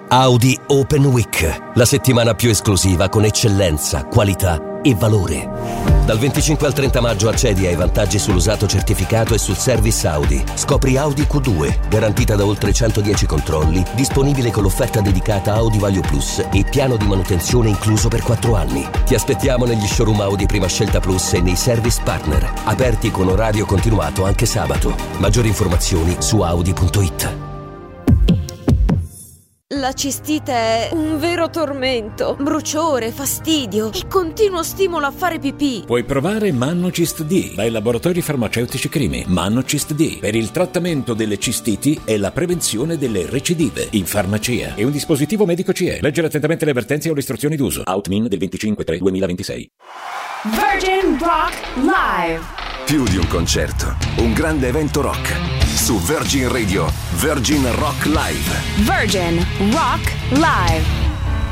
Audi Open Week, la settimana più esclusiva con eccellenza, qualità e valore. Dal 25 al 30 maggio accedi ai vantaggi sull'usato certificato e sul service Audi. Scopri Audi Q2, garantita da oltre 110 controlli, disponibile con l'offerta dedicata Audi Value Plus e piano di manutenzione incluso per 4 anni. Ti aspettiamo negli showroom Audi Prima Scelta Plus e nei service partner, aperti con orario continuato anche sabato. Maggiori informazioni su audi.it. La cistite è un vero tormento, bruciore, fastidio e continuo stimolo a fare pipì. Puoi provare Mannocist D dai laboratori farmaceutici Crimi. Mannocist D per il trattamento delle cistiti e la prevenzione delle recidive in farmacia. È un dispositivo medico CE. Leggere attentamente le avvertenze o le istruzioni d'uso. Outmin del 25/3/2026. Virgin Rock Live. Più di un concerto, un grande evento rock. Su Virgin Radio, Virgin Rock Live. Virgin Rock Live.